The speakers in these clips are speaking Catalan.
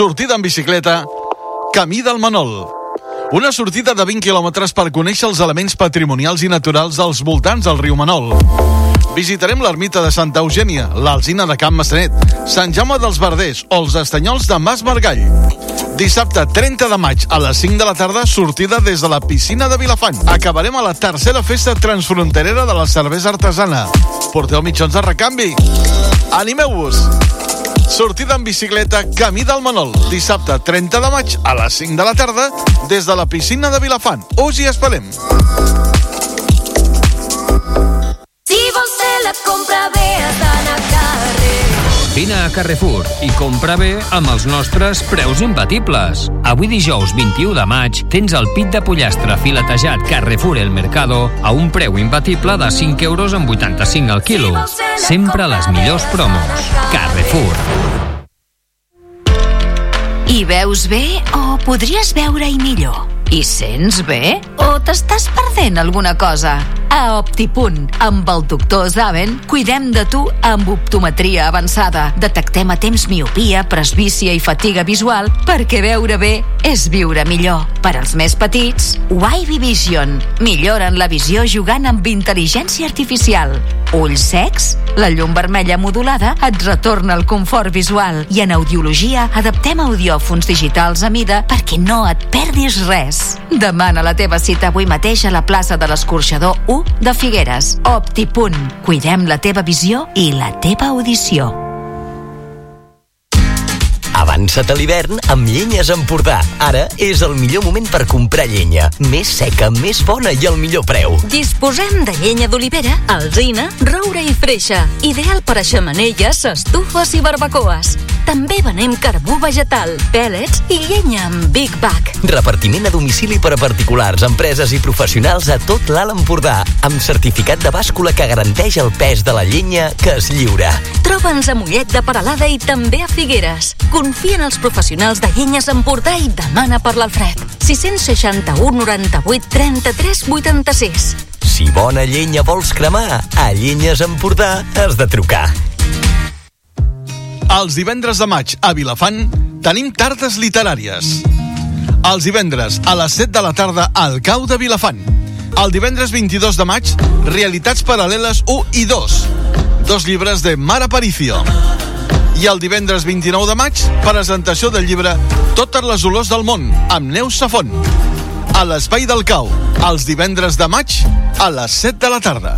sortida en bicicleta, Camí del Manol. Una sortida de 20 quilòmetres per conèixer els elements patrimonials i naturals als voltants del riu Manol. Visitarem l'ermita de Santa Eugènia, l'Alzina de Can Massanet, Sant Jaume dels Verders o els estanyols de Mas Margall. Dissabte 30 de maig a les 5 de la tarda, sortida des de la piscina de Vilafant. Acabarem a la tercera festa transfronterera de la cervesa artesana. Porteu mitjons de recanvi. Animeu-vos! Sortida en bicicleta, Camí del Manol. Dissabte 30 de maig a les 5 de la tarda des de la piscina de Vilafant. Us hi esperem. Si vols fer la compra bé, has d'anar a carrer. Vine a Carrefour i compra bé amb els nostres preus imbatibles. Avui dijous 21 de maig tens el pit de pollastre filetejat Carrefour El Mercado a un preu imbatible de 5,85 € al quilo. Sempre les millors promos. Carrefour. Hi veus bé o podries veure-hi millor? Hi sents bé o t'estàs perdent alguna cosa? A Optipunt, amb el doctor Zaven, cuidem de tu amb optometria avançada. Detectem a temps miopia, presbícia i fatiga visual perquè veure bé és viure millor. Per als més petits, Wavy Vision. Milloren la visió jugant amb intel·ligència artificial. Ulls secs? La llum vermella modulada et retorna el confort visual. I en audiologia adaptem audiòfons digitals a mida perquè no et perdis res. Demana la teva cita avui mateix a la plaça de l'Escorxador 1 de Figueres. Optipunt. Cuidem la teva visió i la teva audició. Avança't a l'hivern amb Llenyes Empordà. Ara és el millor moment per comprar llenya. Més seca, més bona i al millor preu. Disposem de llenya d'olivera, alzina, roure i freixa. Ideal per a xemeneies, estufes i barbacoes. També venem carbó vegetal, pèl·lets i llenya amb Big Bag. Repartiment a domicili per a particulars, empreses i professionals a tot l'Alt Empordà, amb certificat de bàscula que garanteix el pes de la llenya que es lliura. Troba'ns a Mollet de Peralada i també a Figueres. Confia en els professionals de Llenyes Empordà i demana per l'Alfred. 661 98 33 86. Si bona llenya vols cremar, a Llenyes Empordà has de trucar. Els divendres de maig a Vilafant tenim tardes literàries. Els divendres a les 7 de la tarda al Cau de Vilafant. El divendres 22 de maig, Realitats Paral·leles 1 i 2. 2 llibres de Mar Aparicio. I el divendres 29 de maig, presentació del llibre Totes les olors del món, amb Neus Safont. A l'Espai del Cau, els divendres de maig, a les 7 de la tarda.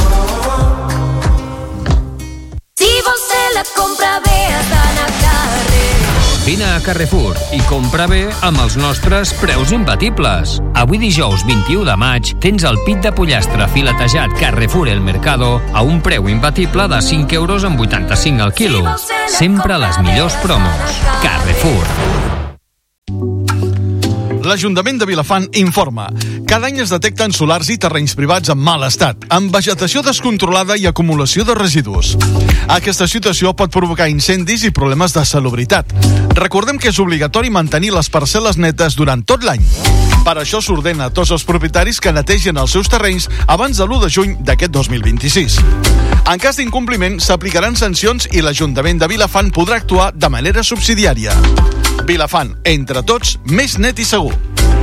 Si vols fer la compra bé, has d'anar a carrer. Vine a Carrefour i compra bé amb els nostres preus imbatibles. Avui dijous 21 de maig tens el pit de pollastre filetejat Carrefour El Mercado a un preu imbatible de 5,85 € al quilo. Sempre les millors promos. Carrefour. L'Ajuntament de Vilafant informa. Cada any es detecten solars i terrenys privats en mal estat, amb vegetació descontrolada i acumulació de residus. Aquesta situació pot provocar incendis i problemes de salubritat. Recordem que és obligatori mantenir les parcel·les netes durant tot l'any. Per això s'ordena a tots els propietaris que netegin els seus terrenys abans de l'1 de juny d'aquest 2026. En cas d'incompliment, s'aplicaran sancions i l'Ajuntament de Vilafant podrà actuar de manera subsidiària. Vilafant, entre tots, més net i segur.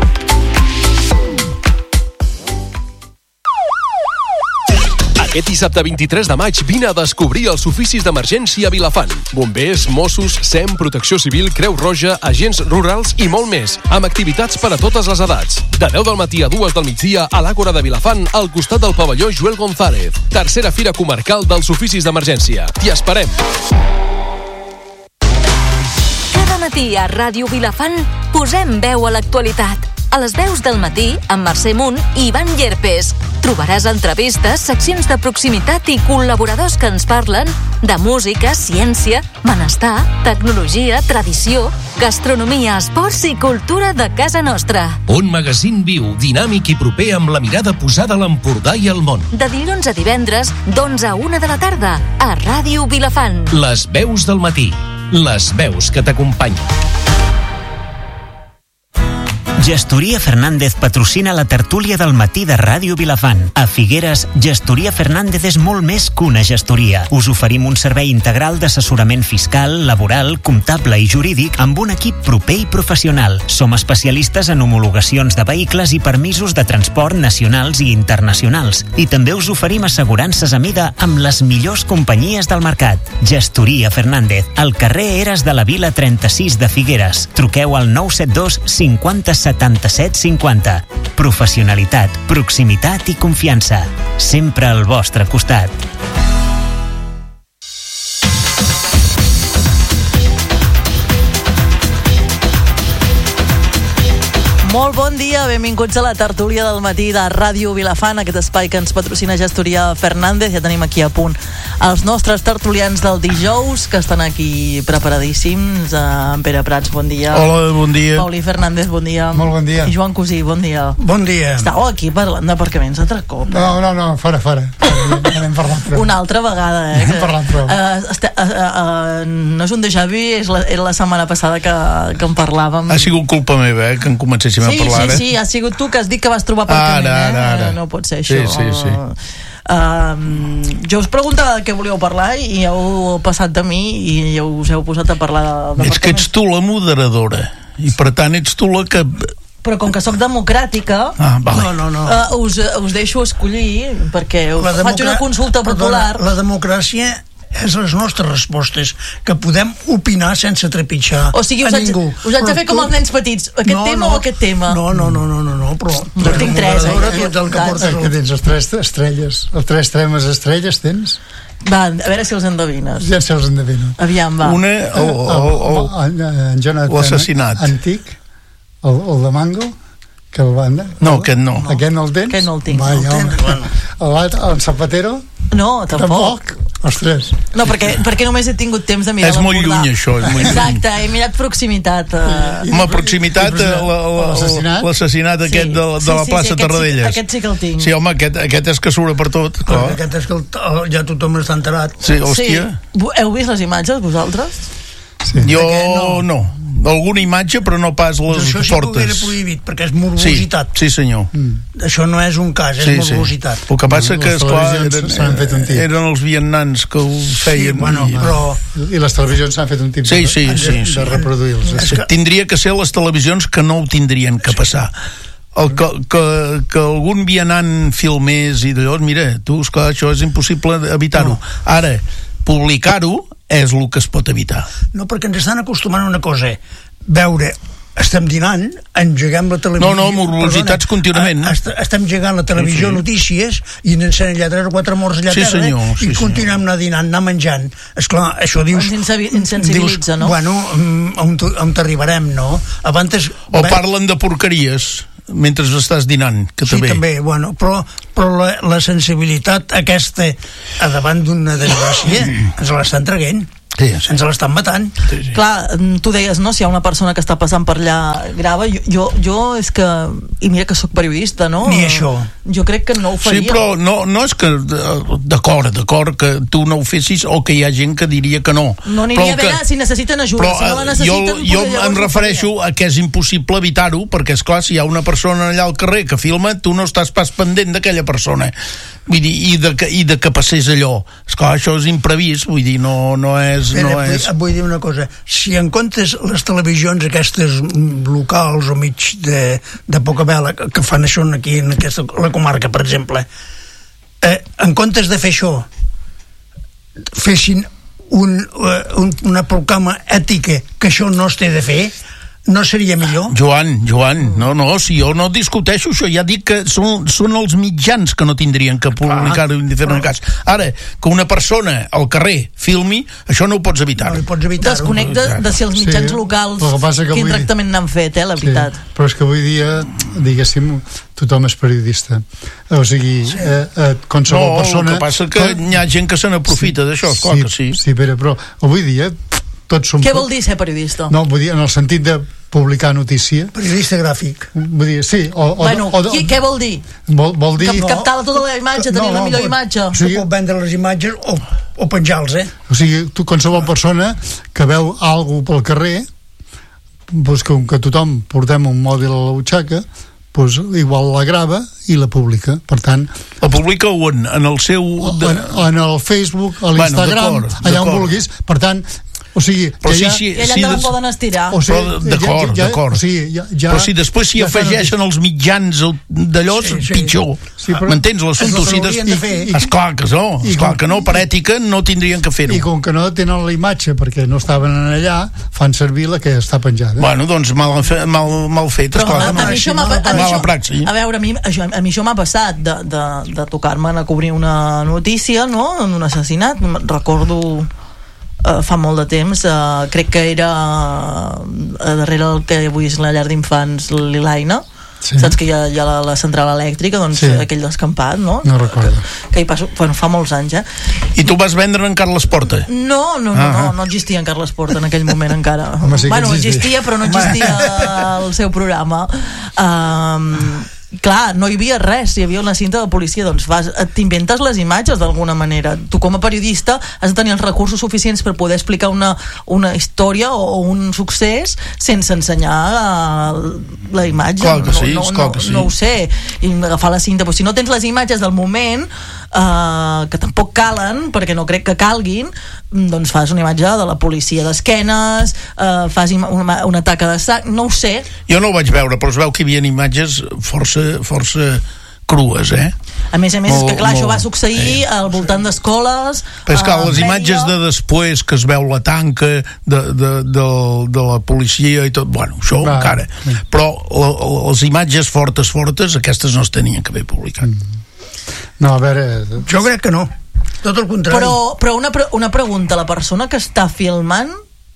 Aquest dissabte 23 de maig vine a descobrir els oficis d'emergència a Vilafant. Bombers, Mossos, SEM, Protecció Civil, Creu Roja, agents rurals i molt més, amb activitats per a totes les edats. De 10 del matí a 2 del migdia a l'Àgora de Vilafant, al costat del pavelló Joel González. Tercera Fira Comarcal dels Oficis d'Emergència. T'hi esperem! Cada matí a Ràdio Vilafant posem veu a l'actualitat. A les veus del matí, amb Mercè Munt i Ivan Llerpes. Trobaràs entrevistes, seccions de proximitat i col·laboradors que ens parlen de música, ciència, benestar, tecnologia, tradició, gastronomia, esports i cultura de casa nostra. Un magazín viu, dinàmic i proper amb la mirada posada a l'Empordà i al món. De dilluns a divendres, d'11 a 1 de la tarda, a Ràdio Vilafant. Les veus del matí. Les veus que t'acompanyen. Gestoria Fernández patrocina la tertúlia del matí de Ràdio Vilafant. A Figueres, Gestoria Fernández és molt més que una gestoria. Us oferim un servei integral d'assessorament fiscal, laboral, comptable i jurídic amb un equip proper i professional. Som especialistes en homologacions de vehicles i permisos de transport nacionals i internacionals. I també us oferim assegurances a mida amb les millors companyies del mercat. Gestoria Fernández, al carrer Eres de la Vila 36 de Figueres. Truqueu al 972 50 77 50. Professionalitat, proximitat i confiança. Sempre al vostre costat. Molt bon dia, benvinguts a la tertúlia del matí de Ràdio Vilafant, aquest espai que ens patrocina Gestoria Fernández. Ja tenim aquí a punt els nostres tertulians del dijous, que estan aquí preparadíssims. En Pere Prats, bon dia. Hola, bon dia. Paulí Fernández, bon dia. Molt bon dia. I Joan Cosí, bon dia. Bon dia. Estàveu aquí parlant d'aparcaments altre cop? No, fora. Ja n'hem parlat prou. Una altra vegada, N'hem parlat prou. No és un déjà vu, era la setmana passada que en parlàvem. Ha sigut culpa meva, que en comencéssim a parlar. Sí, ha sigut tu que has dit que vas trobar aparcament. Ara. No pot ser això. Sí. Jo us preguntava de què volíeu parlar i heu passat de mi i ja us heu posat a parlar d'apartaments. És que ets tu la moderadora i per tant ets tu la que... Però com que sóc democràtica, vale. no. Us deixo escollir perquè faig una consulta popular. La democràcia és les nostres respostes, que podem opinar sense trepitjar a ningú. Us haig de fer com els nens petits, aquest tema o aquest tema? No, però no tinc tres, que tens les tres estrelles, els tres temes estrelles tens? Va, a veure si els endevines. Ja se'ls endevino. Aviam, va. Una, en Jonathan l'assassinat antic, el de Mango, que el van... No, aquest no. Aquest no el tens? Aquest no el tinc. El Zapatero? No, tampoc. Ostres. No, perquè només he tingut temps de mirar. És molt lluny, això. Exacte, he mirat proximitat. Home, proximitat, l'assassinat aquest de la plaça Tarradellas. Aquest sí que el tinc. Sí, home, aquest és que surt per tot. Aquest és que ja tothom està enterat. Sí, hòstia. Heu vist les imatges, vosaltres? Jo no. Alguna imatge, però no pas les fortes. Això sí que ho era prohibit, perquè és morbositat. Sí, senyor. Això no és un cas, és morbositat. El que passa que, esclar, eren els vietnams que ho feien. I les televisions s'han fet un tip de reproduir-los. Tindria que ser les televisions que no ho tindrien que passar. Que algun vianant filmés i d'allò, mira, tu, esclar, això és impossible evitar-ho. Ara, publicar-ho és el que es pot evitar. No, perquè ens estan acostumant a una cosa, veure, estem dinant, engeguem la televisió... No, morbositats contínuament. Estem engegant la televisió, notícies, i ens encenen allà 3 o 4 morts allà a terra, i continuem anar dinant, anar menjant. Esclar, això dius... Insensibilitza, no? Bueno, on t'arribarem, no? O parlen de porqueries mentre estàs dinant, que també. Sí, també, bueno, però la sensibilitat aquesta a davant d'una desgràcia ens l'estan traguent. Ens l'estan matant. Clar, tu deies, no? Si hi ha una persona que està passant per allà grava, jo és que, i mira que sóc periodista, no? Ni això. Jo crec que no ho faria. Sí, però no és que d'acord que tu no ho fessis o que hi ha gent que diria que no. No aniria a veure si necessiten ajuda, si no la necessiten... Jo em refereixo a que és impossible evitar-ho, perquè esclar, si hi ha una persona allà al carrer que filma, tu no estàs pas pendent d'aquella persona. Vull dir, i de que passés allò. Esclar, això és imprevist, vull dir, no és... Vull dir una cosa, si en comptes les televisions aquestes locals o mig de poca vela que fan això aquí en la comarca, per exemple, en comptes de fer això fessin una proclama ètica que això no es té de fer, no seria millor? Joan, no, si jo no discuteixo això, ja dic que són els mitjans que no tindrien que publicar-ho ni fer-ne cas. Ara, que una persona al carrer filmi, això no ho pots evitar. No ho pots evitar. Desconnecta de si els mitjans locals quin tractament n'han fet, la veritat. Però és que avui dia, diguéssim, tothom és periodista. O sigui, qualsevol persona... No, el que passa que hi ha gent que se n'aprofita d'això, esclar que sí. Sí, Pere, però avui dia tots som... Què vol dir ser periodista? No, vull dir, en el sentit de publicar notícia. Periodista gràfic. Vull dir, sí. Què vol dir? Vol dir... Captar tota la imatge, tenir la millor imatge. Se pot vendre les imatges o penjar-los, O sigui, tu, qualsevol persona que veu alguna pel carrer, doncs, com que tothom portem un mòbil a la butxaca, doncs igual la grava i la publica. Per tant, la publica on? En el seu... En el Facebook, a l'Instagram, allà on vulguis. Per tant, o sigui, però i allà també poden estirar. O sigui, d'acord. Però si després s'hi afegeixen els mitjans d'allò, pitjor. M'entens l'assumpte? Esclar que no, per ètica no tindrien que fer-ho. I com que no tenen la imatge perquè no estaven allà, fan servir la que està penjada. Bueno, doncs mal fet, esclar. Mala praxi. A veure, a mi això m'ha passat de tocar-me a cobrir una notícia, no?, en un assassinat. Recordo fa molt de temps, crec que era darrere el que avui és la llar d'infants Lilaina, saps que hi ha la central elèctrica, doncs aquell descampat, no? No recordo. Que hi passo, bueno, fa molts anys, I tu vas vendre en Carles Porta? No existia en Carles Porta en aquell moment encara. Bueno, existia, però no existia el seu programa. Clar, no hi havia res, hi havia una cinta de policia, doncs t'inventes les imatges d'alguna manera. Tu com a periodista has de tenir els recursos suficients per poder explicar una història o un succés sense ensenyar la imatge. Clar que sí. No ho sé, i agafar la cinta, però si no tens les imatges del moment, que tampoc calen, perquè no crec que calguin, doncs fas una imatge de la policia d'esquenes, fas una taca de sac, no ho sé. Jo no ho vaig veure, però es veu que hi havia imatges força crues, A més, és que clar, això va succeir al voltant d'escoles. Però és que les imatges de després, que es veu la tanca de la policia i tot, bueno, això encara. Però les imatges fortes, aquestes no es tenien que haver publicat. No, a veure... Jo crec que no, tot el contrari. Però una pregunta, la persona que està filmant,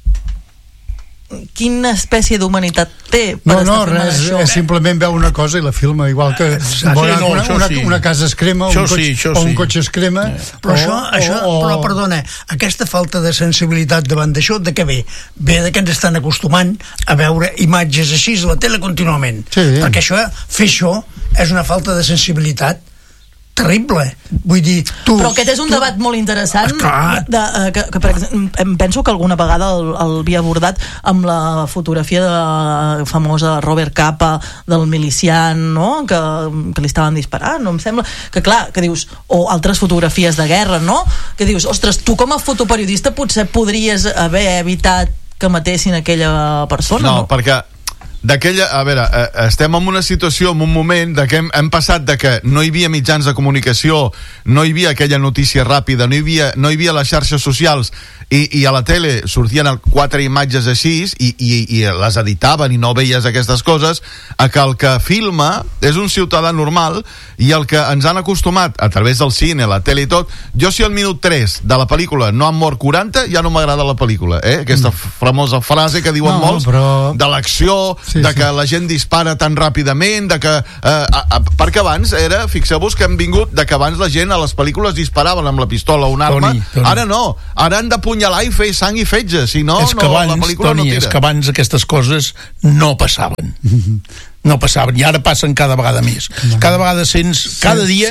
quina espècie d'humanitat té per estar filmant això? Simplement veu una cosa i la filma, igual que una casa es crema o un cotxe es crema. Però perdona, aquesta falta de sensibilitat davant d'això, de què ve? Ve que ens estan acostumant a veure imatges així a la tele contínuament, perquè fer això és una falta de sensibilitat terrible. Vull dir, però aquest és un debat molt interessant que per exemple, em penso que alguna vegada el havia abordat amb la fotografia famosa de Robert Capa, del milician, no?, que li estaven disparant, no? Em sembla que clar, que dius, o altres fotografies de guerra, no?, que dius, ostres, tu com a fotoperiodista potser podries haver evitat que matessin aquella persona, no? Perquè a veure, estem en una situació, en un moment de que hem passat de que no hi havia mitjans de comunicació, no hi havia aquella notícia ràpida, no hi havia les xarxes socials, i a la tele sortien 4 imatges així i les editaven i no veies aquestes coses, a que el que filma és un ciutadà normal, i el que ens han acostumat a través del cine, la tele i tot, jo si al minut 3 de la pel·lícula no han mort 40, ja no m'agrada la pel·lícula, aquesta famosa frase que diuen molts, de l'acció, de que la gent dispara tan ràpidament, de que perquè abans era, fixeu-vos que hem vingut de que abans la gent a les pel·lícules disparaven amb la pistola o una arma, ara no, ara han d'apunyalar i fer sang i fetge, si no, la pel·lícula no tira. És que abans aquestes coses no passaven. No passaven, i ara passen cada vegada més. Cada vegada cada dia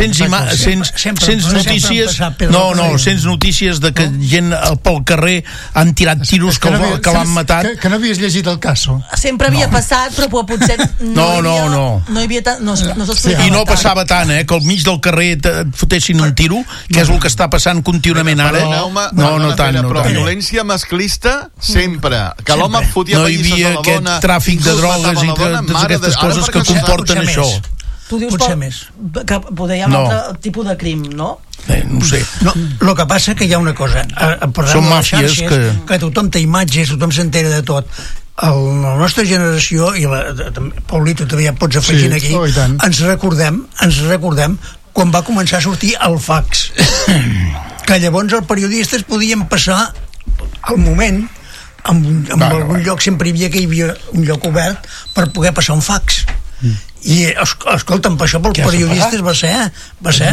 sents notícies, sents notícies de que gent pel carrer han tirat tiros que l'han matat. Que no havies llegit el caso. Sempre havia passat, però potser no hi havia tant, no s'explicava. I no passava tant, que al mig del carrer et fotessin un tiro, que és el que està passant contínuament ara. No tant. Però violència masclista sempre. Que l'home fotia pallisses a la dona. No hi havia aquest tràfic de drogues i totes aquestes coses que comporten això. Tu dius que poder hi ha un altre tipus de crim, no? No ho sé. El que passa que hi ha una cosa. Són màfies que tothom té imatges, tothom s'entera de tot. La nostra generació, i Paulito també ja pots afegir aquí, ens recordem quan va començar a sortir el fax. Que llavors els periodistes podien passar al moment en algun lloc, sempre hi havia un lloc obert per poder passar un fax. I escolta'm, per això pels periodistes va ser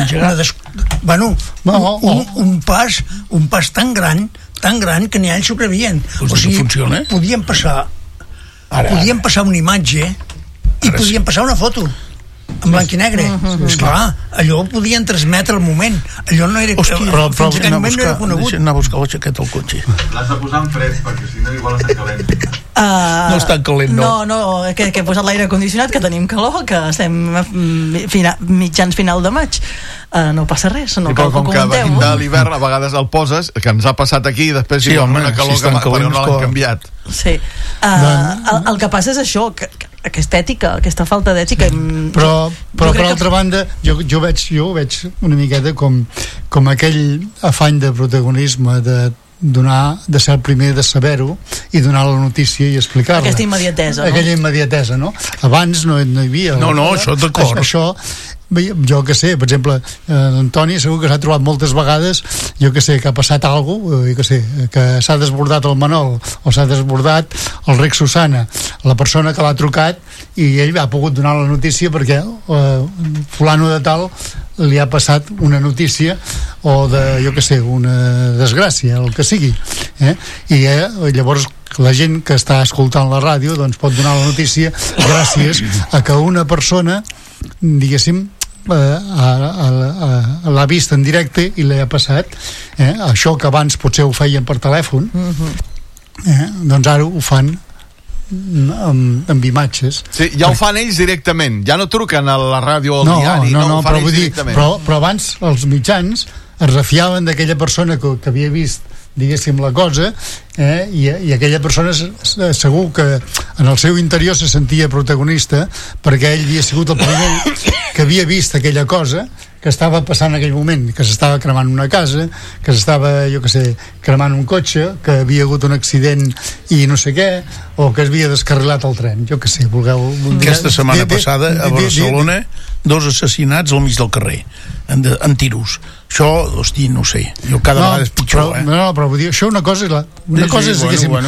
un pas tan gran que ni ells s'ho crevien. O sigui, podien passar una imatge i podien passar una foto. en blanc i negre. Esclar, allò ho podien transmetre al moment. Allò no era... Però fins aquell moment no era conegut. Deixa anar a buscar la jaqueta al cotxe. L'has de posar en fred, perquè si no igual està calent. No està calent, no. No, que he posat l'aire condicionat, que tenim calor, que estem mitjans final de maig. No passa res, no cal que ho comenteu. Com que venim de l'hivern, a vegades el poses, que ens ha passat aquí, i després sí, home, una calor que però no l'han canviat. Sí. El que passa és això, que aquesta ètica, aquesta falta d'ètica... Però per altra banda, jo veig una miqueta com aquell afany de protagonisme, de ser el primer de saber-ho i donar la notícia i explicar-la. Aquesta immediatesa, no? Aquella immediatesa, no? Abans no hi havia... No, això d'acord. Això, jo que sé, per exemple, Antoni segur que s'ha trobat moltes vegades, jo que sé, que ha passat alguna cosa, jo que sé, que s'ha desbordat el Manol o s'ha desbordat el Rec Susana, la persona que l'ha trucat, i ell ha pogut donar la notícia perquè fulano de tal li ha passat una notícia o de, jo que sé, una desgràcia, el que sigui, i llavors la gent que està escoltant la ràdio doncs pot donar la notícia gràcies a que una persona, diguéssim, l'ha vist en directe i li ha passat, això que abans potser ho feien per telèfon, doncs ara ho fan amb imatges. Sí, ja ho fan ells directament, ja no truquen a la ràdio o al diari, ho fan ells directament. Però abans els mitjans es refiaven d'aquella persona que havia vist, diguéssim, la cosa, i aquella persona segur que en el seu interior se sentia protagonista perquè ell havia sigut el primer que havia vist aquella cosa que estava passant en aquell moment, que s'estava cremant una casa, que s'estava, jo que sé, cremant un cotxe, que havia hagut un accident i no sé què, o que es havia descarrilat el tren, jo que sé, vulgueu... Aquesta setmana passada a Barcelona 2 assassinats al mig del carrer en tiros. Això, hosti, no sé, jo cada vegada és pitjor. Però vull dir, això una cosa és diguéssim,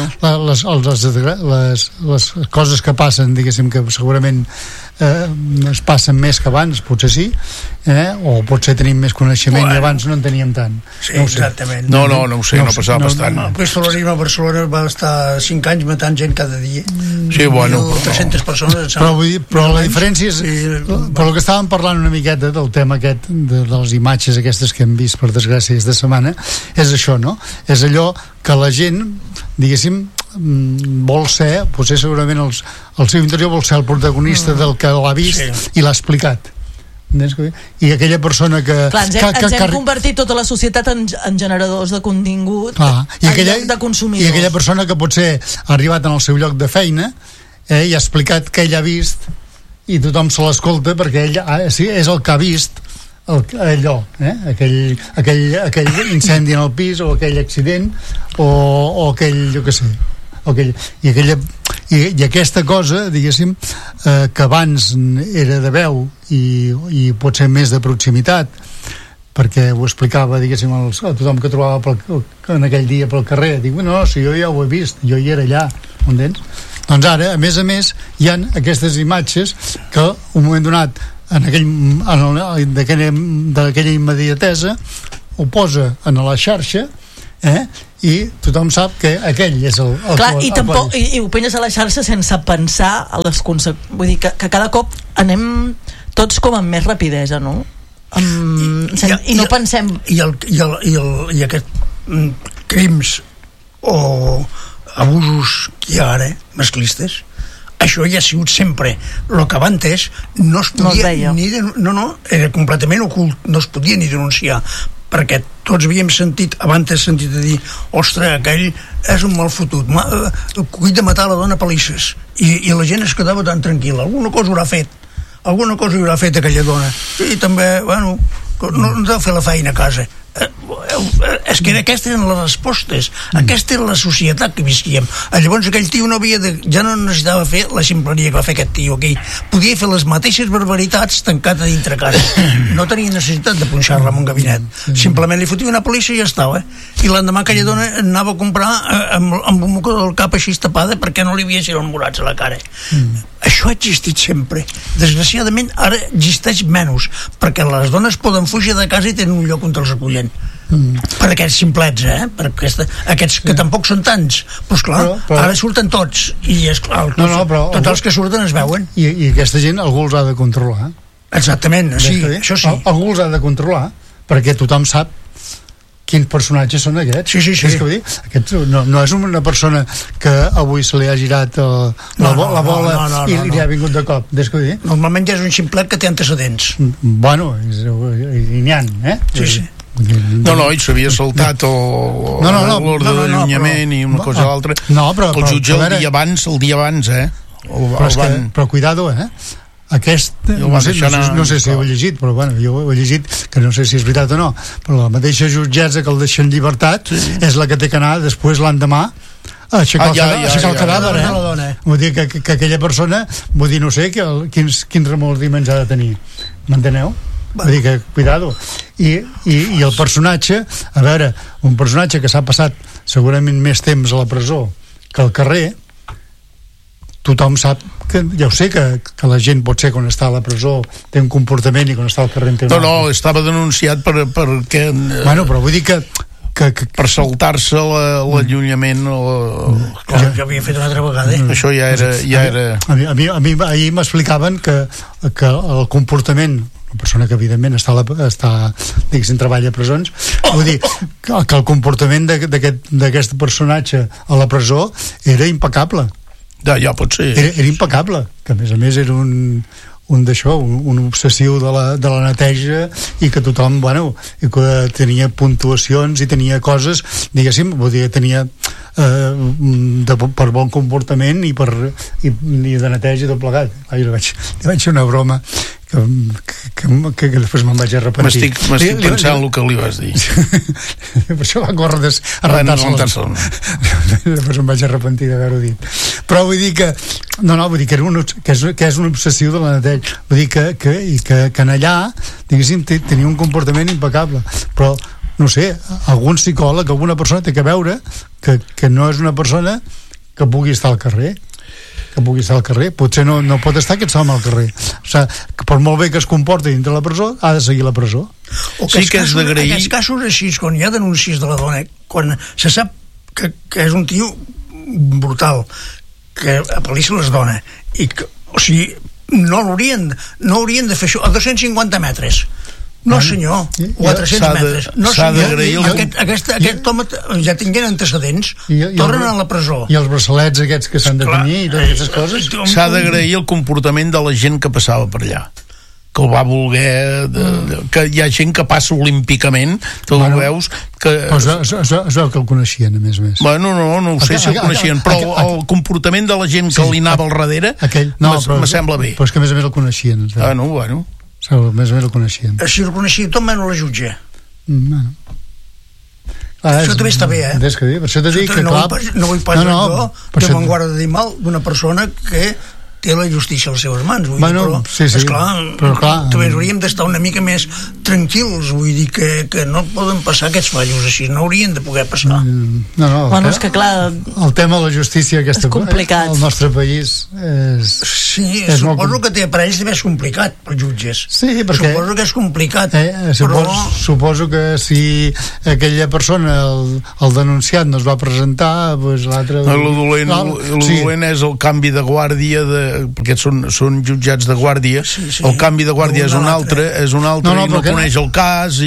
les coses que passen, diguéssim, que segurament es passen més que abans, potser sí, o potser tenim més coneixement i abans no en teníem tant. Sí, exactament. No ho sé, no passava bastant. El pistolerisme a Barcelona va estar 5 anys matant gent cada dia. Sí, bueno. 300 persones. Però la diferència és... Però el que estàvem parlant una miqueta del tema aquest, de les imatges aquestes que hem vist, per desgràcia, aquesta setmana, és això, no? És allò que la gent, diguéssim, vol ser, potser segurament el seu interior vol ser el protagonista del que l'ha vist i l'ha explicat. I aquella persona que... Clar, ens hem convertit tota la societat en generadors de contingut en lloc de consumidors. I aquella persona que potser ha arribat en el seu lloc de feina i ha explicat què ell ha vist i tothom se l'escolta perquè ell és el que ha vist allò, aquell incendi en el pis o aquell accident o aquell, jo què sé, i aquesta cosa, diguéssim, que abans era de veu i potser més de proximitat, perquè ho explicava, diguéssim, a tothom que trobava en aquell dia pel carrer, dic, no, si jo ja ho he vist, jo hi era allà, entens? Doncs ara, a més, hi ha aquestes imatges que un moment donat d'aquella immediatesa ho posa en la xarxa i tothom sap que aquell és el clar, i ho penyes a la xarxa sense pensar a les conseqüències. Vull dir que cada cop anem tots com amb més rapidesa, no? I no pensem i aquests crims o abusos que hi ha ara masclistes, això ja ha sigut sempre. El que abans no es podia era completament ocult, no es podia ni denunciar, perquè tots havíem sentit a dir, ostres, aquell és un mal fotut, cuit de matar la dona a palisses, i la gent es quedava tan tranquil·la, alguna cosa haurà fet aquella dona, i també, bueno, no deu fer la feina a casa. És que aquestes eren les respostes, aquesta era la societat que visquíem. Llavors aquell tio ja no necessitava fer la ximpleria que va fer aquest tio aquí, podia fer les mateixes barbaritats tancat a dintre casa, no tenia necessitat de punxar-la en un gabinet, simplement li fotia una polissa i ja estava, i l'endemà aquella dona anava a comprar amb un mocador del cap així tapada perquè no li havia sigut morats a la cara. Això ha existit sempre. Desgraciadament ara existeix menys, perquè les dones poden fugir de casa i tenen un lloc on els acullen. Per aquests simplets, per aquests que tampoc són tants, però esclar, ara surten tots i esclar, tots els que surten es veuen. I aquesta gent algú els ha de controlar. Exactament, sí, això sí. Algú els ha de controlar, perquè tothom sap quins personatges són aquests. Sí. És que vull dir, aquests no és una persona que avui se li ha girat la bola i li ha vingut de cop. Normalment ja és un ximplet que té antecedents. Bueno, i n'hi ha, Sí. No, i s'havia saltat l'ordre d'allunyament i una cosa o l'altra. El jutge el dia abans, Però cuidado, no sé si ho he llegit, però bueno, jo ho he llegit, que no sé si és veritat o no, però la mateixa jutgessa que el deixa en llibertat és la que té que anar després l'endemà a aixecar el cadàver, vull dir que aquella persona, vull dir, no sé quins remordiments ha de tenir, m'enteneu? Vull dir que, cuidado. I el personatge, a veure, un personatge que s'ha passat segurament més temps a la presó que al carrer, tothom sap que, ja ho sé, que la gent pot ser quan està a la presó té un comportament i quan està al carrer té un altre. No, estava denunciat perquè bueno, però vull dir que per saltar-se l'allunyament jo havia fet una altra vegada això ja era a mi ahir m'explicaven que el comportament, una persona que evidentment està diguéssim, treballa a presons, vull dir que el comportament d'aquest personatge a la presó era impecable. Ja pot ser. Era impecable, que a més era un d'això, un obsessiu de la neteja i que tothom, bueno, i que tenia puntuacions i tenia coses, diguéssim, vull dir, tenia per bon comportament i de neteja i tot plegat. Jo li vaig fer una broma que després me'n vaig arrepentir. M'estic pensant el que li vas dir. Per això va córrer a rentar-se. Després em vaig arrepentir d'haver-ho dit. Però vull dir que vull dir que és un obsessiu de la neteja. Vull dir que en allà, diguéssim, tenia un comportament impecable. Però, no sé, algun psicòleg, alguna persona té que veure que no és una persona que pugui estar al carrer. Potser no pot estar aquest home al carrer, o sigui, que per molt bé que es comporti dintre la presó ha de seguir la presó. O que aquests casos així, quan hi ha denúncies de la dona, quan se sap que és un tio brutal, que apel·lissa les dones i que, o sigui, no haurien de fer això a 250 metres. No senyor, o a 300 metres. No senyor, aquest home ja tinguent antecedents, tornen a la presó. I els braçalets aquests que s'han de tenir i totes aquestes coses. S'ha d'agrair el comportament de la gent que passava per allà, que el va voler, que hi ha gent que passa olímpicament, tu ho veus que... Es veu que el coneixien, a més. Bueno, no ho sé si el coneixien, però el comportament de la gent que li anava al darrere me sembla bé. Però és que a més el coneixien. Bueno. Més o menys el coneixien. Si el coneixia tot menys la jutge. Això també està bé, Per això t'he dit que no vull pas jo que me'n guarda de dir mal d'una persona que té la justícia a les seves mans, però també hauríem d'estar una mica més tranquils, vull dir que no poden passar aquests fallos així, no haurien de poder passar. Bueno, és que clar, el tema de la justícia és complicat. Al nostre país suposo que per ells deve ser complicat, pels jutges. Sí, perquè suposo que és complicat, suposo que si aquella persona, el denunciat, no es va presentar, doncs l'altre... El dolent és el canvi de guàrdia perquè són jutjats de guàrdia, el canvi de guàrdia és un altre i no coneix el cas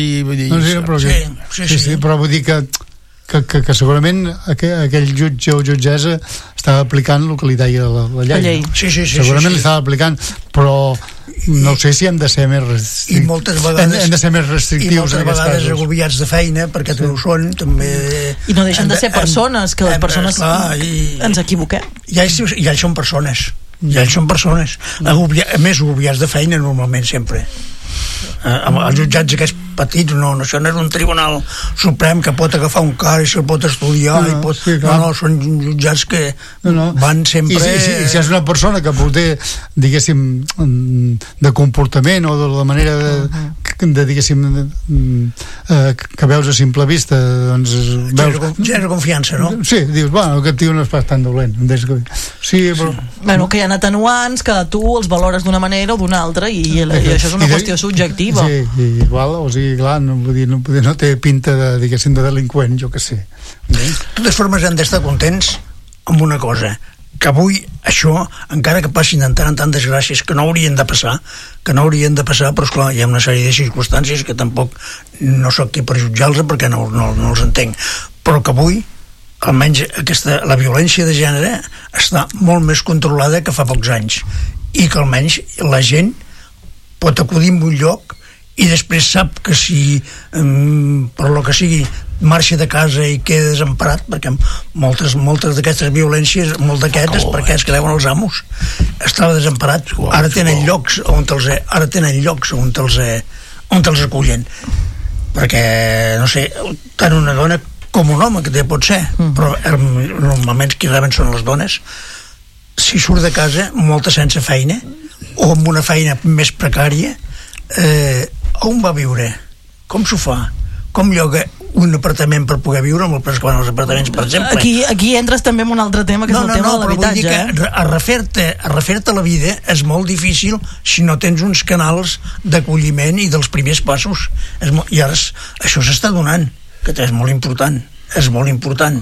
però vull dir que segurament aquell jutge o jutgessa estava aplicant el que li deia la llei. Segurament li estava aplicant, però no sé si hem de ser més restrictius. I moltes vegades hem de ser més restrictius. I moltes vegades agobiats de feina, perquè també ho són, també... I no deixen de ser persones, que les persones ens equivoquem. Ja ells són persones. Més agobiats de feina normalment sempre. Els jutjats aquests petits, això no és un tribunal suprem que pot agafar un cas i se'l pot estudiar són jutjats que van sempre... I si és una persona que potser, diguéssim, de comportament o de la manera de diguéssim, que veus a simple vista, doncs... Genera confiança, no? Sí, dius, bueno, aquest tio no és pas tan dolent. Sí, però... Bueno, que hi ha atenuants que tu els valores d'una manera o d'una altra i això és una qüestió subjectiva. Sí, igual, o sigui, clar, no té pinta de delinqüent, jo què sé. De totes formes hem d'estar contents amb una cosa, que avui això, encara que passin de tant en tant desgràcies que no haurien de passar, però esclar, hi ha una sèrie de circumstàncies que tampoc no sóc qui per jutjar-los perquè no els entenc, però que avui almenys la violència de gènere està molt més controlada que fa pocs anys, i que almenys la gent pot acudir a un lloc i després sap que si per lo que sigui marxa de casa i queda desemparat, perquè moltes d'aquestes violències, molt d'aquests és perquè es creuen els amos, estava desemparat, ara tenen llocs on els acullen, perquè no sé, tant una dona com un home, que té pot ser, però normalment qui reben són les dones. Si surt de casa molta sense feina o amb una feina més precària, on va viure? Com s'ho fa? Com lloga un apartament per poder viure, amb el preu que van als apartaments, per exemple? Aquí entres també en un altre tema, que és el tema de l'habitatge. No, però vull dir que a refer-te la vida és molt difícil si no tens uns canals d'acolliment i dels primers passos. I ara això s'està donant, que és molt important. És molt important.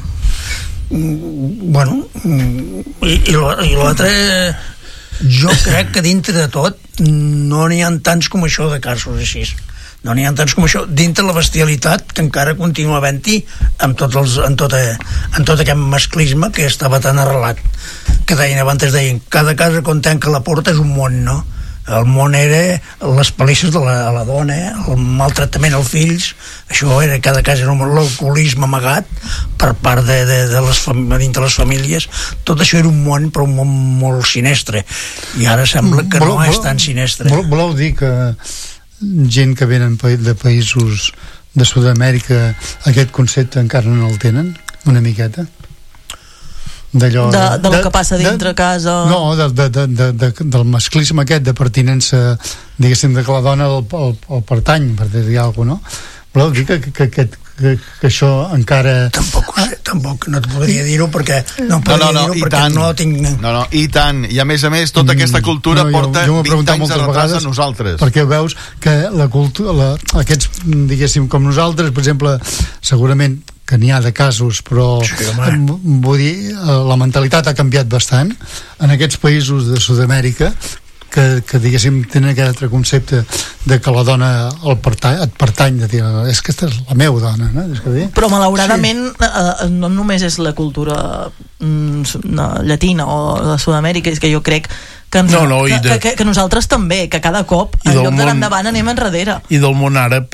Bueno, i l'altre... Jo crec que dintre de tot no n'hi ha tants com això de casos així. No n'hi ha tants com això, dintre la bestialitat que encara continua havent-hi en tot aquest masclisme que estava tan arrelat, que deien abans, cada casa quan tanca la porta és un món, no? El món era les palisses a la dona, el maltractament als fills, això era, cada casa era l'alcoholisme amagat per part de dintre les famílies, tot això era un món, però un món molt sinistre, i ara sembla que no és tan sinistre. Voleu dir que gent que venen de països de Sud-amèrica aquest concepte encara no el tenen una miqueta? D'allò del que passa dintre casa, no, del masclisme aquest de pertinença, diguéssim, de que la dona el pertany, per dir alguna cosa, no? Voleu dir que això encara... Tampoc no et podria dir-ho perquè no tinc... No, i tant, i a més, tota aquesta cultura porta 20 anys de retras a nosaltres. Perquè veus que la cultura, aquests, diguéssim, com nosaltres, per exemple, segurament que n'hi ha de casos, però vull dir, la mentalitat ha canviat bastant en aquests països de Sud-amèrica, que diguéssim tenen aquest altre concepte de que la dona et pertany, de dir, és que aquesta és la meva dona, no? Però malauradament no només és la cultura llatina o de Sud-amèrica, és que jo crec que nosaltres també, que cada cop en lloc d'anar endavant anem enrere. I del món àrab,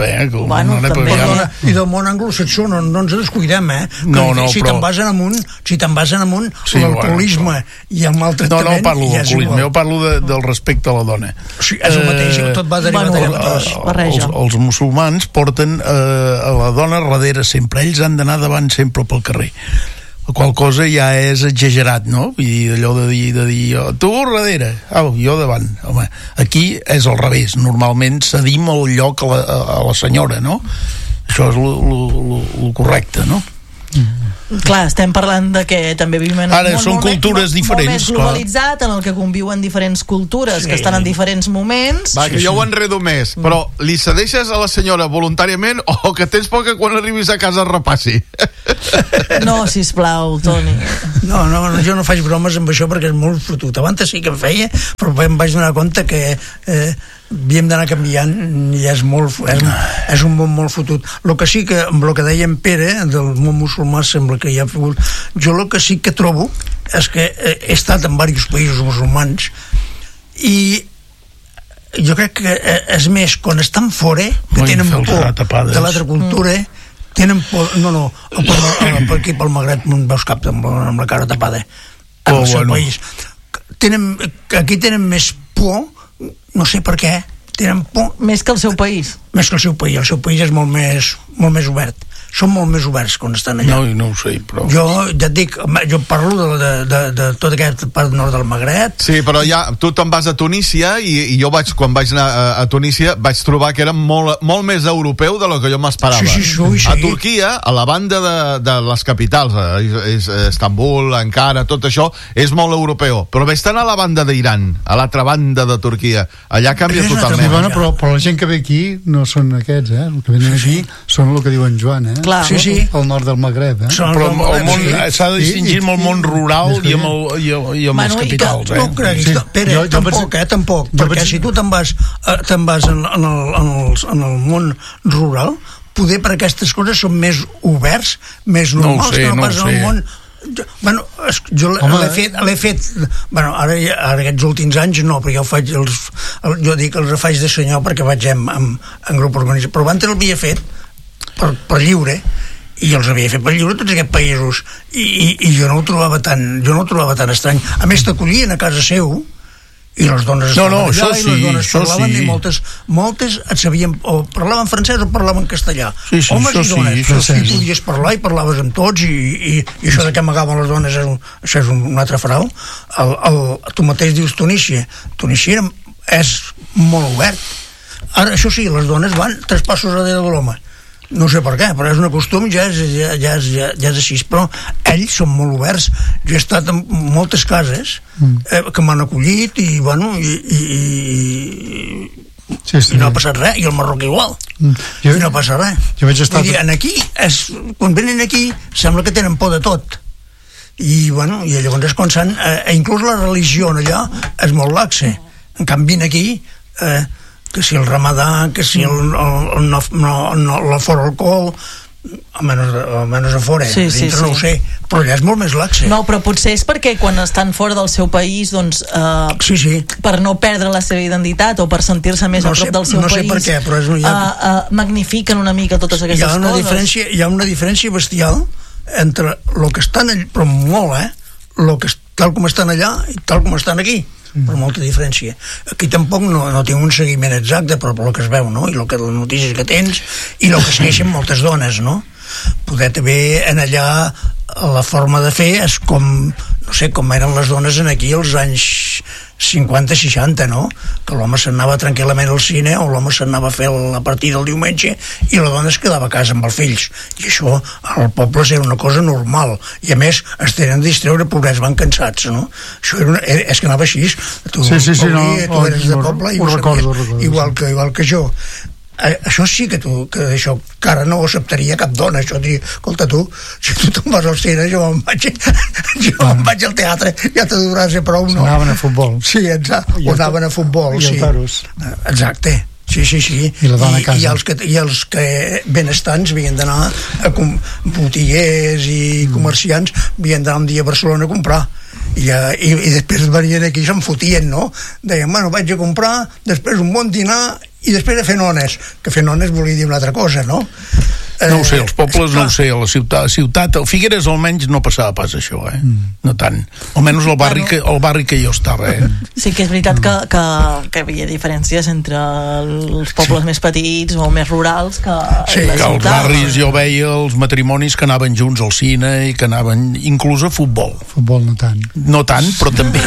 i del món anglosaxó, no ens descuidem, si te'n vas en amunt, l'alcoholisme i el maltractament... No parlo d'alcoholisme, jo parlo del respecte a la dona. És el mateix, tot va derivat d'allà mateix. Els musulmans porten a la dona darrere sempre, ells han d'anar davant sempre pel carrer. La qual cosa ja és exagerat, no? I allò de dir tu darrere, jo davant. Home, aquí és al revés, normalment cedim el lloc a la senyora, no? Això és el correcte, no? Clar, estem parlant de que també vivim en un món cultures diferents, molt més globalitzat, en el que conviuen diferents cultures que estan en diferents moments. Va, que jo ho enredo més, però li cedeixes a la senyora voluntàriament o que tens por que quan arribis a casa repassi? No, sisplau, Toni. No, jo no faig bromes amb això perquè és molt fotut. Abans sí que em feia, però em vaig donar compte que havíem d'anar canviant i és un món molt fotut. El que sí que, amb el que deia en Pere del món musulmà, sembla que hi ha figut, jo el que sí que trobo és que he estat en diversos països musulmans i jo crec que és més quan estan fora, que tenen por de l'altra cultura, tenen por, per aquí pel Magreb no veus cap amb la cara tapada en el seu país, aquí tenen més por, no sé per què, tenen por més que el seu país el seu país és molt més obert, són molt més oberts quan estan allà. No ho sé, però... Jo ja et dic, jo parlo de tota aquesta part nord del Magreb. Sí, però ja, tu te'n vas a Tunísia i jo quan vaig anar a Tunísia vaig trobar que era molt més europeu de lo que jo m'esperava. Sí. A Turquia, a la banda de les capitals, Istanbul, Ankara, tot això, és molt europeu. Però ves tant a la banda d'Iran, a l'altra banda de Turquia. Allà canvia totalment. Però la gent que ve aquí no són aquests, el que venen aquí són el que diuen Joan, clar. Al nord del Magreb, Però el món s'ha de distingir amb el món rural i amb les capitals, No creguis, Pere, tampoc, perquè si tu te'n vas en el món rural, poder per aquestes coses són més oberts, més normals, que no pas en el món... Jo l'he fet ara aquests últims anys no, perquè jo dic els faig de senyor perquè vaig en grup organitzat, però abans l'havia fet per lliure, i els havia fet per lliure tots aquests països, i jo no ho trobava tan estrany. A més t'acollien a casa seu i les dones estaven allà, i les dones parlaven, i moltes et sabien, o parlaven francès o parlaven castellà, homes i dones, i podies parlar i parlaves amb tots, i això de que amagaven les dones això és un altre frau. Tu mateix dius Tunísia és molt obert. Ara, això sí, les dones van 3 passos darrere de l'home, no sé per què, però és un costum, ja és així, però ells són molt oberts. Jo he estat en moltes cases que m'han acollit i no ha passat res, i el marroquí igual, i no passa res. Vull dir, quan venen aquí sembla que tenen por de tot, i llavors és quan inclús la religió allà és molt laxa. En canvi aquí que si el ramadà, que si la fora alcohol, almenys a fora, dintre no ho sé, però allà és molt més laxe. No, però potser és perquè quan estan fora del seu país, doncs, per no perdre la seva identitat o per sentir-se més a prop del seu país, per què, però magnifiquen una mica totes aquestes coses. Hi ha una diferència bestial entre el que estan allà, però molt, tal com estan allà i tal com estan aquí, però molta diferència. Aquí tampoc no tinc un seguiment exacte, però el que es veu, no? I les notícies que tens, i el que segueixen moltes dones, no? Poder també en allà la forma de fer és com, no sé, com eren les dones en aquí als anys 50-60, no? Que l'home s'anava tranquil·lament al cine, o l'home s'anava a fer la partida el diumenge, i la dona es quedava a casa amb els fills, i això al poble era una cosa normal, i a més es tenen a distreure, pobrets van cansats, no? Això és que anava així, tu eres de poble i ho sabies, igual que jo. Això sí que això encara no ho acceptaria cap dona, això diria, escolta tu, si tu te'n vas al cine, jo me'n vaig al teatre, ja te durà ser prou, no? Anaven a futbol. Sí, exacte, o anaven a futbol, sí. I el toros. Exacte. Sí. I la dona a casa. I els que benestants havien d'anar a botiguers i comerciants havien d'anar un dia a Barcelona a comprar. I després venien aquí i se'n fotien, no? Deien, vaig a comprar, després un bon dinar i després a fer nones, que fer nones volia dir una altra cosa, no? No ho sé, els pobles no ho sé, a la ciutat, a Figueres almenys no passava pas això, no tant, almenys el barri que jo estava, Sí que és veritat que hi havia diferències entre els pobles més petits o més rurals que sí, que als barris jo veia els matrimonis que anaven junts al cine i que anaven inclús a futbol no tant, però també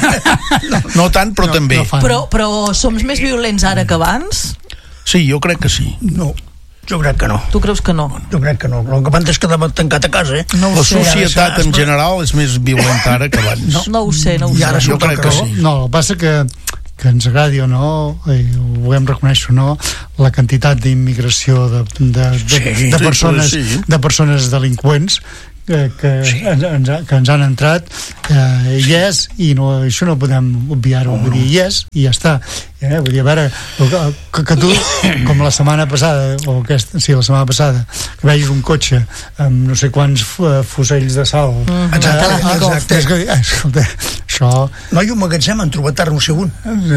també però som més violents ara que abans? Sí, jo crec que sí. No, jo crec que no. Tu creus que no? Jo crec que no. El que abans es quedava tancat a casa, No la societat en general és més violenta ara que abans. No ho sé. I ara jo crec que sí. No, el que passa que ens agradi o no, ho podem reconèixer o no, la quantitat d'immigració de persones delinqüents que ens han entrat hi és, i això no podem obviar-ho, vull dir, hi és i ja està, vull dir, a veure que tu, com la setmana passada la setmana passada que vegis un cotxe amb no sé quants fusells de sal exacte, escolta, això... No hi ha un magatzem, han trobat arma segon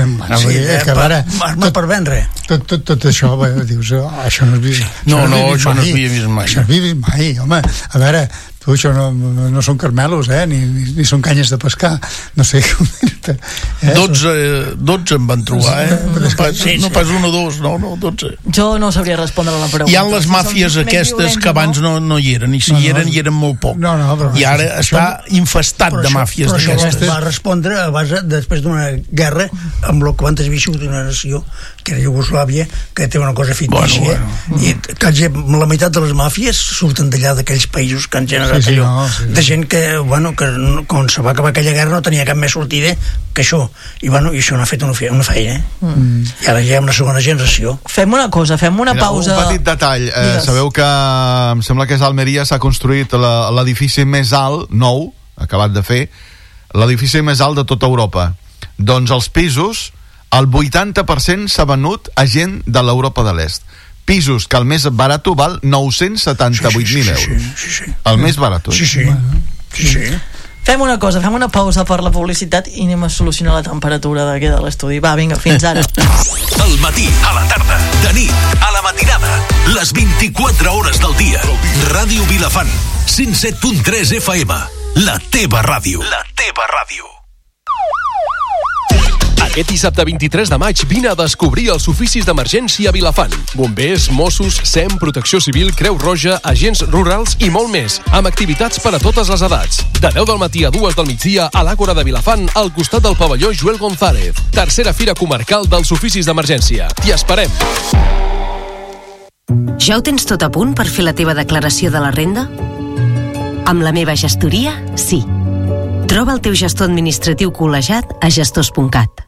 arma per vendre tot això, dius, això no es això no s'havia vist mai. Això no s'havia vist mai, home, a veure, tu, això no són carmelos, ni són canyes de pescar, no sé com dir-te. 12 en van trobar, no pas 1 o 2, no, 12. Jo no sabria respondre a la pregunta. Hi ha les màfies aquestes que abans no hi eren, i si hi eren molt poc. I ara està infestat de màfies d'aquestes. Però això va respondre a base, després d'una guerra, amb el que van desviscut una nació, que era Iugoslàvia, que té una cosa fictícia, i la meitat de les màfies surten d'allà, d'aquells països que han generat allò, de gent que quan se va acabar aquella guerra no tenia cap més sortida que això, i això n'ha fet una feina, i ara ja hi ha una segona generació. Fem una cosa, fem una pausa. Un petit detall, sabeu que em sembla que a Almeria s'ha construït l'edifici més alt, nou, acabat de fer, l'edifici més alt de tota Europa. Doncs els pisos, el 80% s'ha venut a gent de l'Europa de l'Est. Pisos que el més barat val 978.000 euros. El més barat. Sí. Fem una cosa, fem una pausa per la publicitat i anem a solucionar la temperatura d'aquí de l'estudi. Va, vinga, fins ara. Al matí, a la tarda, de nit, a la matinada, les 24 hores del dia. Ràdio Vilafant, 107.3 FM, la teva ràdio. La teva ràdio. Aquest dissabte 23 de maig vine a descobrir els oficis d'emergència a Vilafant. Bombers, Mossos, SEM, Protecció Civil, Creu Roja, agents rurals i molt més, amb activitats per a totes les edats. De 10 del matí a 2 del migdia a l'Àgora de Vilafant, al costat del pavelló Joel González. Tercera fira comarcal dels oficis d'emergència. T'hi esperem! Ja ho tens tot a punt per fer la teva declaració de la renda? Amb la meva gestoria, sí. Troba el teu gestor administratiu col·legiat a gestors.cat.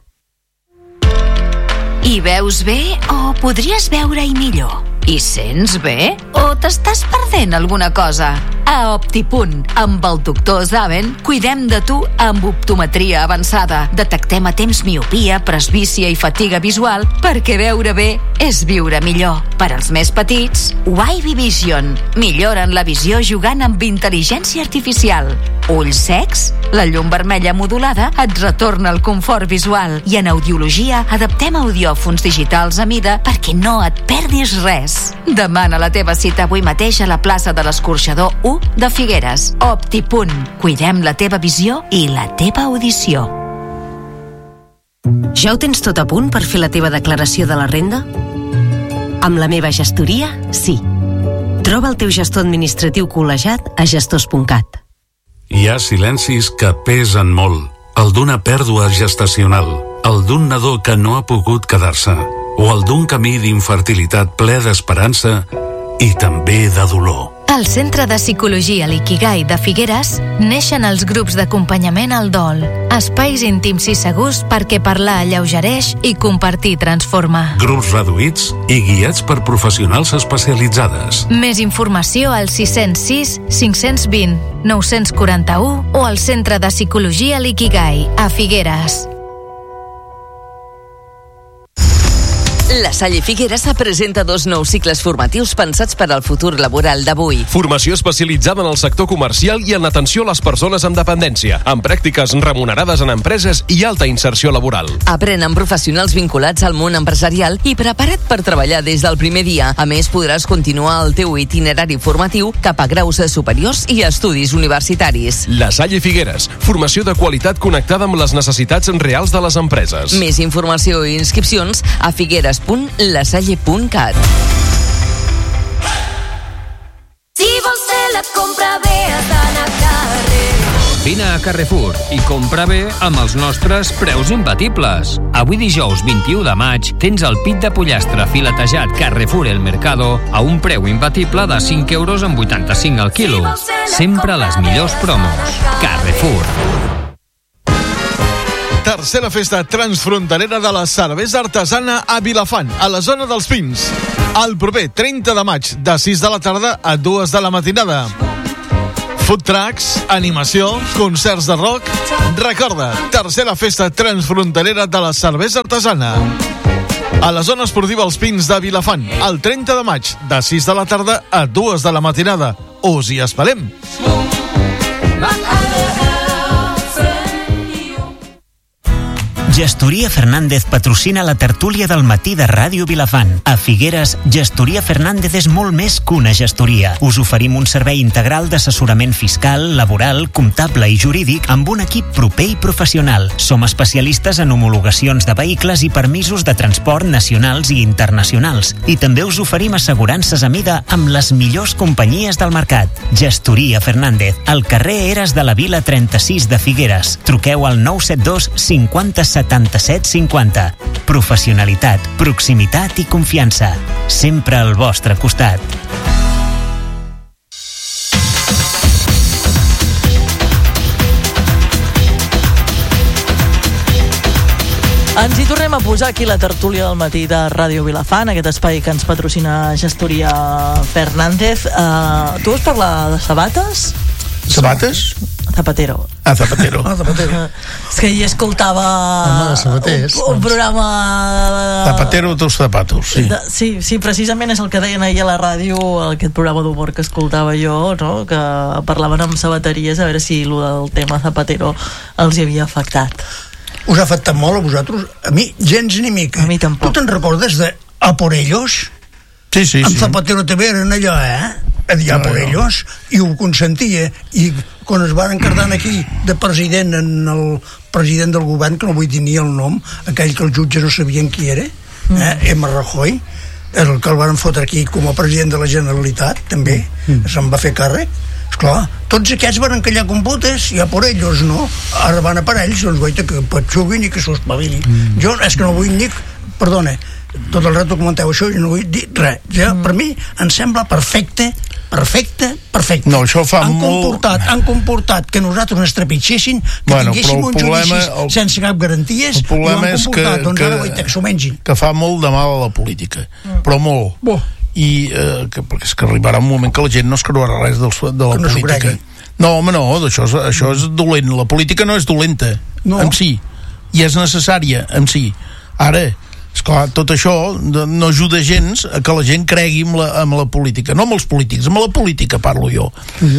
Hi veus bé o podries veure-hi millor? Hi sents bé o t'estàs perdent alguna cosa? A Optipunt, amb el doctor Zaven, cuidem de tu amb optometria avançada. Detectem a temps miopia, presbícia i fatiga visual perquè veure bé és viure millor. Per als més petits, Wavy Vision. Milloren la visió jugant amb intel·ligència artificial. Ulls secs? La llum vermella modulada et retorna el confort visual. I en audiologia adaptem audiòfons digitals a mida perquè no et perdis res. Demana la teva cita avui mateix a la plaça de l'Escorxador 1 de Figueres. Optipunt. Cuidem la teva visió i la teva audició. Ja ho tens tot a punt per fer la teva declaració de la renda? Amb la meva gestoria, sí. Troba el teu gestor administratiu col·legiat a gestors.cat. Hi ha silencis que pesen molt. El d'una pèrdua gestacional, el d'un nadó que no ha pogut quedar-se, o el d'un camí d'infertilitat ple d'esperança i també de dolor. Al Centre de Psicologia L'Ikigai de Figueres neixen els grups d'acompanyament al dol. Espais íntims i segurs perquè parlar alleugereix i compartir transforma. Grups reduïts i guiats per professionals especialitzades. Més informació al 606 520 941 o al Centre de Psicologia L'Ikigai a Figueres. La Salle Figueres presenta 2 nous cicles formatius pensats per al futur laboral d'avui. Formació especialitzada en el sector comercial i en l'atenció a les persones amb dependència, amb pràctiques remunerades en empreses i alta inserció laboral. Aprèn amb professionals vinculats al món empresarial i preparat per treballar des del primer dia. A més, podràs continuar el teu itinerari formatiu cap a graus superiors i estudis universitaris. La Salle Figueres, formació de qualitat connectada amb les necessitats reals de les empreses. Més informació i inscripcions a figueres.lasalle.cat. Si vols fer la compra bé has d'anar a Carrefour. Vine a Carrefour i compra bé amb els nostres preus imbatibles. Avui dijous 21 de maig tens el pit de pollastre filetejat Carrefour El Mercado a un preu imbatible de 5,85 € al quilo. Sempre les millors promos. Carrefour. Tercera festa transfronterera de la cervesa artesana a Vilafant, a la zona dels Pins. El proper 30 de maig, de 6 de la tarda a 2 de la matinada. Food trucks, animació, concerts de rock. Recorda, tercera festa transfronterera de la cervesa artesana. A la zona esportiva Els Pins de Vilafant, el 30 de maig, de 6 de la tarda a 2 de la matinada. Us hi esperem! Gestoria Fernández patrocina la tertúlia del matí de Ràdio Vilafant. A Figueres, Gestoria Fernández és molt més que una gestoria. Us oferim un servei integral d'assessorament fiscal, laboral, comptable i jurídic amb un equip proper i professional. Som especialistes en homologacions de vehicles i permisos de transport nacionals i internacionals. I també us oferim assegurances a mida amb les millors companyies del mercat. Gestoria Fernández, al carrer Eres de la Vila 36 de Figueres. Truqueu al 972 50 70 77 50. Professionalitat, proximitat i confiança. Sempre al vostre costat. Ens hi tornem a posar aquí la tertúlia del matí de Ràdio Vilafant, aquest espai que ens patrocina Gestoria Fernández. Tu vols parlar de sabates? Sabates? Zapatero. Zapatero. És que hi escoltava un programa Zapatero tus zapatos, sí. Sí, precisament és el que deien ahir a la ràdio, aquest programa d'humor que escoltava jo, no? Que parlaven amb sabateries a veure si el del tema Zapatero els hi havia afectat. Us ha afectat molt a vosaltres? A mi, gens ni mica. A mi tampoc. Tu te'n recordes de A por ellos? Sí. Amb Zapatero també eren allò, A dir A por ellos, i ho consentia. I quan es van encartar aquí de president en el president del govern, que no vull dir ni el nom, aquell que els jutges no sabien qui era, M. Rajoy, el que el van fotre aquí com a president de la Generalitat, també, se'n va fer càrrec. Esclar, tots aquests van encallar com putes i a por ellos no, ara van a per ells, doncs guaita que patxuguin i que s'ho espavilin. Jo és que no vull dir, perdona, tot el rato comenteu això i no vull dir res. Ja, per mi em sembla perfecte. No, això fa molt... Han comportat que nosaltres ens trepitgessin, que tinguéssim un judici sense cap garanties, i ho han comportat, doncs ara guaita que s'ho mengin. Que fa molt de mal a la política, però molt. I perquè és que arribarà un moment que la gent no es creurà res de la política. No, home, no, això és dolent. La política no és dolenta en si, i és necessària en si. Ara, esclar, tot això no ajuda gens a que la gent cregui amb la política, no amb els polítics, amb la política parlo jo.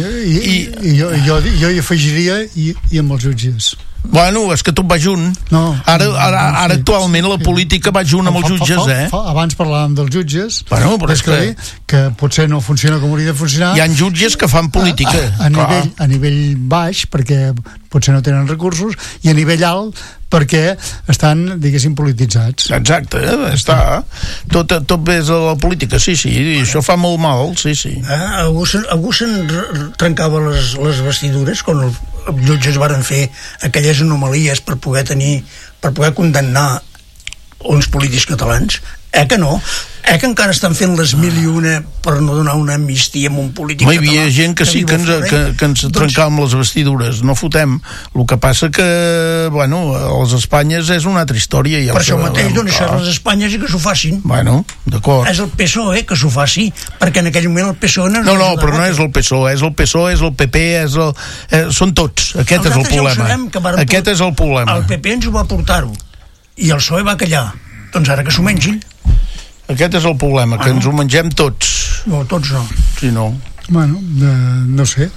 Jo hi afegiria i amb els jutges. Bueno, és que tot va junt. Ara actualment la política va junt amb els jutges, Abans parlàvem dels jutges, però és que potser no funciona com hauria de funcionar. Hi ha jutges que fan política. A nivell baix, perquè potser no tenen recursos, i a nivell alt, perquè estan, diguéssim, polititzats. Exacte, està. Tot ve a la política, sí, i això fa molt mal, sí. Algú se'n trencava les vestidures quan els jutges varen fer aquelles anomalies per poder condemnar uns polítics catalans. Que no? Que encara estan fent les 1001 per no donar una amnistia a un polític català? Hi havia gent que sí que ens trencàvem les vestidures, no fotem. El que passa que, bueno, les Espanyes és una altra història. Per això mateix, doncs, a les Espanyes i que s'ho facin. Bueno, d'acord. És el PSOE que s'ho faci, perquè en aquell moment el PSOE no... No, però no és el PSOE, és el PP, són tots. Aquest és el problema. Aquest és el problema. El PP ens ho va portar-ho, i el PSOE va callar. Doncs ara que s'ho mengin. Aquest és el problema, que ens ho mengem tots. No, tots no. Sí, no. Bueno, no sé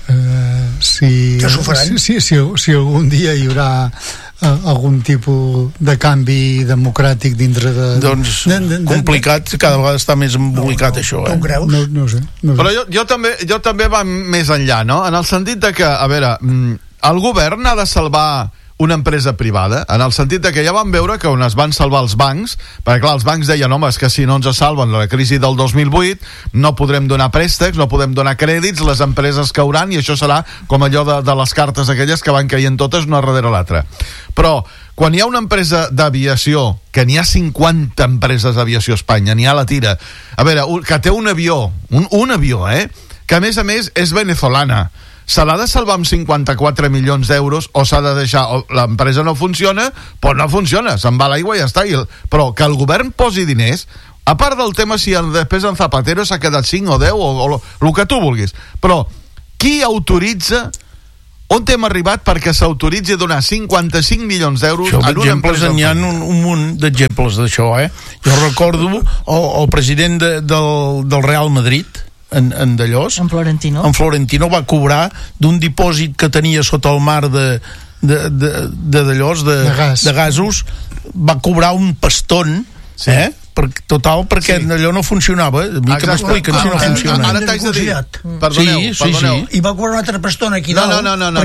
si algun dia hi haurà algun tipus de canvi democràtic dintre de... Doncs complicat, cada vegada està més embolicat això. Tu ho creus? No sé. Però jo també va més enllà, no? En el sentit de que, a veure, el govern ha de salvar una empresa privada, en el sentit de que ja vam veure que on es van salvar els bancs, perquè clar, els bancs deien, home, és que si no ens salven la crisi del 2008, no podrem donar préstecs, no podem donar crèdits, les empreses cauran, i això serà com allò de les cartes aquelles que van caient totes una darrere l'altra. Però quan hi ha una empresa d'aviació, que n'hi ha 50 empreses d'aviació a Espanya, n'hi ha la tira, a veure, que té un avió, que a més és venezolana, se l'ha de salvar amb 54 milions d'euros o s'ha de deixar, o l'empresa no funciona, doncs no funciona, se'n va a l'aigua i ja està. Però que el govern posi diners, a part del tema si després en Zapatero s'ha quedat 5 o 10 o el que tu vulguis, però qui autoritza, on hem arribat perquè s'autoritzi a donar 55 milions d'euros en una empresa? N'hi ha un munt d'exemples d'això, Jo recordo el president del Real Madrid, en Dallós, en Florentino va cobrar d'un dipòsit que tenia sota el mar de Dallós, de gasos, va cobrar un pastón, perquè allò no funcionava. A mi que m'expliquen si no funciona. Ara t'haig de dir, perdoneu. I va cobrar una altra pastona aquí dalt.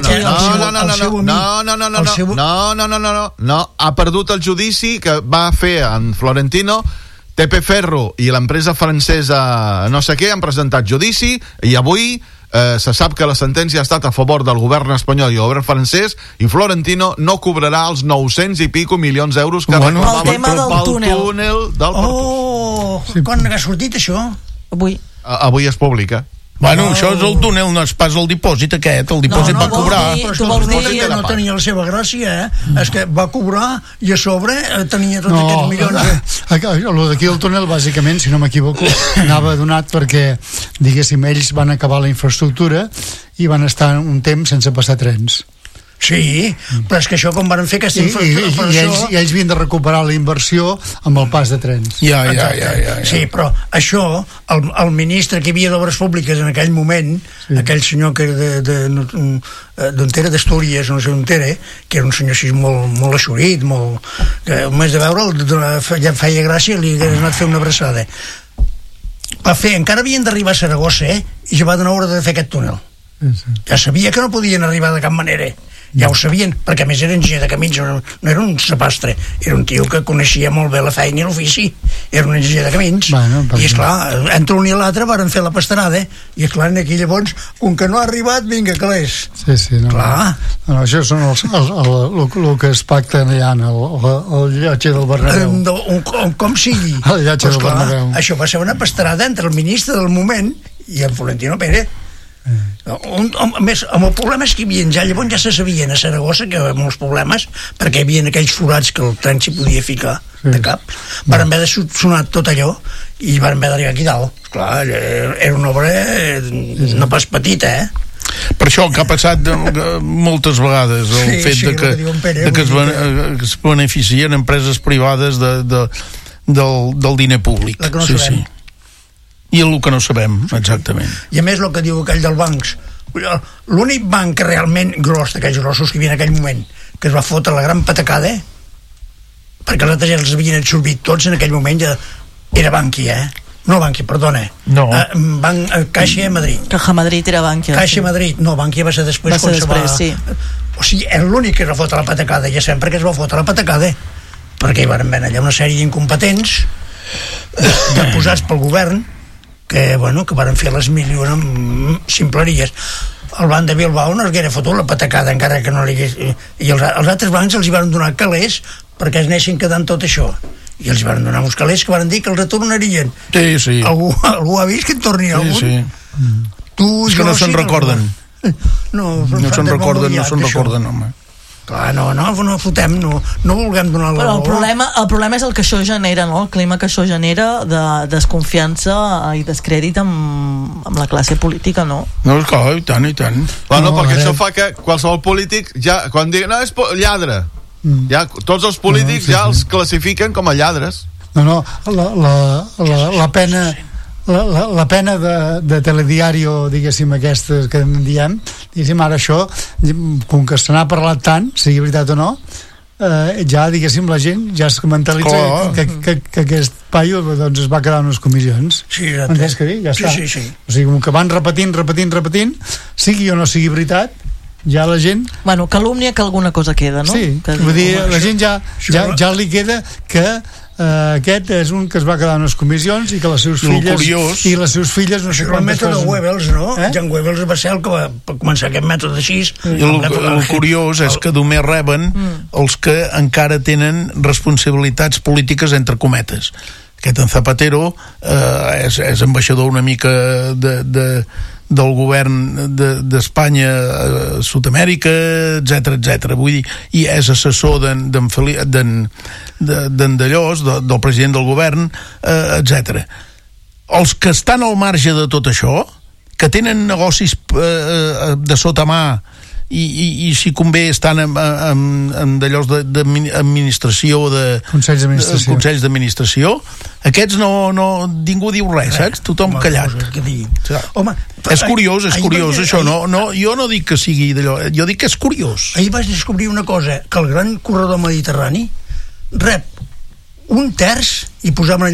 No, ha perdut el judici que va fer en Florentino. TP Ferro i l'empresa francesa no sé què han presentat judici i avui se sap que la sentència ha estat a favor del govern espanyol i el govern francès, i Florentino no cobrarà els 900 i pico milions d'euros que reclamaven pel túnel del Pertús. Quan ha sortit això? Avui es publica. Bueno, això és el túnel, no és pas el dipòsit aquest, el dipòsit va cobrar. Però el dipòsit no tenia la seva gràcia, és que va cobrar i a sobre tenia tots aquests milions. El d'aquí el túnel, bàsicament, si no m'equivoco, anava donat perquè, diguéssim, ells van acabar la infraestructura i van estar un temps sense passar trens. Sí, però és que això com van fer aquesta infraestructura... I ells havien de recuperar la inversió amb el pas de trens. Ja. Sí, però això, el ministre que hi havia d'Obres Públiques en aquell moment, aquell senyor que era d'on era, d'Astúries, no sé on era, que era un senyor així molt eixorit, que només de veure'l ja em feia gràcia, li hagués anat a fer una abraçada. Encara havien d'arribar a Saragossa, i ja va donar hora de fer aquest túnel. Ja sabia que no podien arribar de cap manera, ja ho sabien, perquè a més era enginyer de camins, no era un sapastre, era un tio que coneixia molt bé la feina i l'ofici, era un enginyer de camins, i esclar, entre un i l'altre varen fer la pastarada, i esclar, aquí llavors, com que no ha arribat, vinga, calés. Sí, no. Clar. No, això són el que es pacten allà en el llotge del Bernabéu. Com sigui. El llotge del Bernabéu. Això va ser una pastarada entre el ministre del moment i el Florentino Pérez. A més, el problema és que hi havia ja, llavors ja se sabien a Saragossa que hi havia molts problemes perquè hi havia aquells forats que el tren s'hi podia ficar de cap, van haver de sonar tot allò i van haver d'arribar aquí dalt. Clar, era una obra no pas petita, Per això que ha passat moltes vegades el fet de que es beneficien empreses privades del diner públic. La que no sabem. I el que no sabem, exactament. I a més el que diu aquell dels bancs, l'únic banc que realment gros d'aquells grossos que hi havia en aquell moment, que es va fotre la gran patacada, perquè els altres ja els havien absorbit tots en aquell moment, ja era Bankia, no Bankia, perdona, Caixa Madrid. Caja Madrid era Bankia. Caixa Madrid, no, Bankia va ser després. Sí. O sigui, era l'únic que es va fotre la patacada, ja sabem per què es va fotre la patacada, perquè hi van haver allà una sèrie d'incompetents posats pel govern que varen fer les mil i una ximpleries. El banc de Bilbao no es haguera fotut la patacada encara que no li hagués... I els altres bancs els hi van donar calés perquè es anessin quedant tot això. I els hi van donar uns calés que van dir que els retornarien. Sí. Algú ha vist que en torni algun? Sí. És que no se'n recorden. No se'n recorden, home. Clar, no fotem, no vulguem donar la raó. Però el problema és el que això genera, no? El clima que això genera de desconfiança i descrèdit amb la classe política, no? No, clar, i tant. Perquè això fa que qualsevol polític, ja, quan digui, no, és lladre, ja, tots els polítics ja els classifiquen com a lladres. No, la pena... La pena de telediario, diguéssim, aquestes que en diem, diguéssim, ara això, com que se n'ha parlat tant, sigui veritat o no, ja, diguéssim, la gent ja es mentalitza que aquest paio doncs es va quedar en unes comissions. Sí, entens que dir? Ja està. Sí. O sigui, com que van repetint, sigui o no sigui veritat, ja la gent... Bueno, calúmnia que alguna cosa queda, no? Sí, vull dir, la gent ja li queda que aquest és un que es va quedar en les comissions i que les seves filles no sé quantes coses. El mètode Goebbels, no? Jan Goebbels va ser el que va començar aquest mètode així. El curiós és que només reben els que encara tenen responsabilitats polítiques entre cometes. Aquest en Zapatero és ambaixador una mica del govern d'Espanya a Sud-amèrica, etc. Vull dir, i és assessor d'en Dallós, del president del govern, etc. Els que estan al marge de tot això, que tenen negocis de sota mà i si convé estan en d'allòs d'administració, consells d'administració, aquests ningú diu res, saps? Tothom callat. Home, és curiós això, jo no dic que sigui d'allò, jo dic que és curiós. Ahir vaig descobrir una cosa, que el gran corredor mediterrani rep un terç, i posem